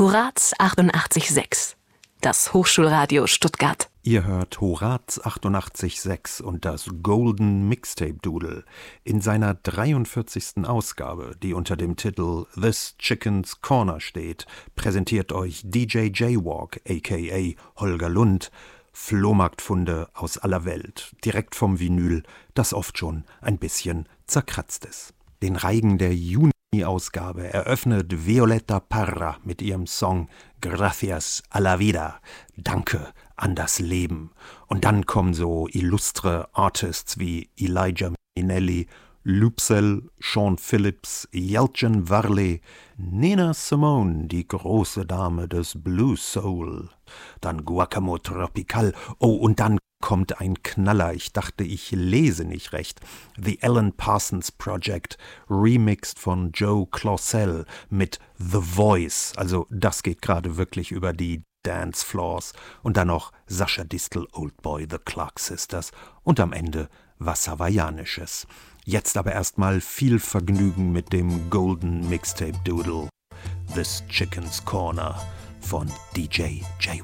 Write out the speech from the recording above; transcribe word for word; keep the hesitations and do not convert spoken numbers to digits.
Horaz achtundachtzig Komma sechs, das Hochschulradio Stuttgart. Ihr hört Horaz achtundachtzig Komma sechs und das Golden Mixtape Doodle in seiner dreiundvierzigsten Ausgabe, die unter dem Titel This Chicken's Corner steht, präsentiert euch D J Jaywalk aka Holger Lund Flohmarktfunde aus aller Welt, direkt vom Vinyl, das oft schon ein bisschen zerkratzt ist. Den Reigen der Juni-Ausgabe eröffnet Violeta Parra mit ihrem Song Gracias a la Vida, Danke an das Leben. Und dann kommen so illustre Artists wie Elijah Minnelli, Lupsel, Sean Phillips, Yelchin Varley, Nina Simone, die große Dame des Blues Soul, dann Guacamo Tropical, oh, und dann kommt ein Knaller, ich dachte, ich lese nicht recht. The Alan Parsons Project, remixed von Joe Clausell mit The Voice, also das geht gerade wirklich über die Dancefloors, und dann noch Sascha Distel, Oldboy, The Clark Sisters und am Ende was Hawaiianisches. Jetzt aber erstmal viel Vergnügen mit dem Golden Mixtape Doodle, This Chicken's Corner von D J Jaywalk.